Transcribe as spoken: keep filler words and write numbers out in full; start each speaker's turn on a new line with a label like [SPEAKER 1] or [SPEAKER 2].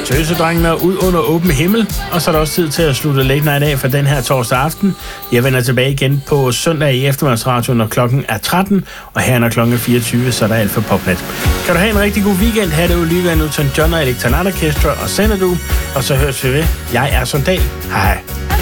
[SPEAKER 1] Tøsedrengene ud under åben himmel, og så er der også tid til at slutte Late Night af for den her torsdag aften. Jeg vender tilbage igen på søndag i eftermiddagsradio, når klokken er tretten, og her når klokken er fireogtyve, så er der alt for Popnet. Kan du have en rigtig god weekend, her er det Olivia Newton-John og Electronaut Orchestra, og sender du, og så høres vi ved. Jeg er Sondal. Hej hej.